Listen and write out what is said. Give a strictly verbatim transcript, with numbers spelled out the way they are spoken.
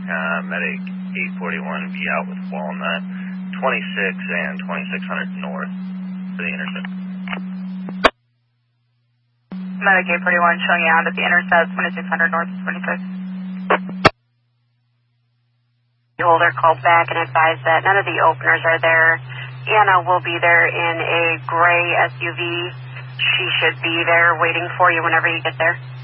uh, Medic eight forty-one, be out with Walnut, twenty-six and twenty-six hundred north for the intercept. Medic eight forty-one showing you out at the intercept, twenty-six hundred north, twenty-six. The holder called back and advised that none of the openers are there. Anna will be there in a gray S U V. She should be there waiting for you whenever you get there.